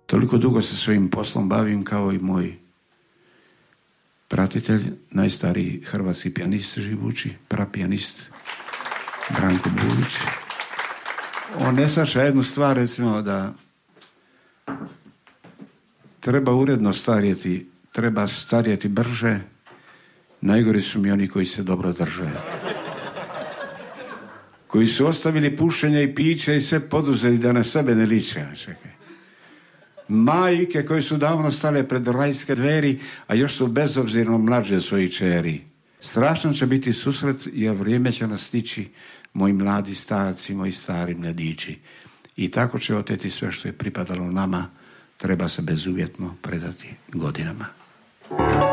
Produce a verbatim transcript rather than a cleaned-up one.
Toliko dugo se svojim poslom bavim kao i moj pratitelj, najstariji hrvatski pijanist živući, prapijanist Branko Bulić. On ne shvaća jednu stvar, recimo, da treba uredno starjeti, treba starjeti brže, najgori su mi oni koji se dobro drže. Koji su ostavili pušenje i piće i sve poduzeli da na sebe ne liče. Čekaj. Majke koje su davno stale pred rajske dveri, a još su bezobzirno mlađe svojih čeri. Strašan će biti susret, jer vrijeme će nas stići, moji mladi starci, moji stari mladići. I tako će oteti sve što je pripadalo nama, treba se bezuvjetno predati godinama.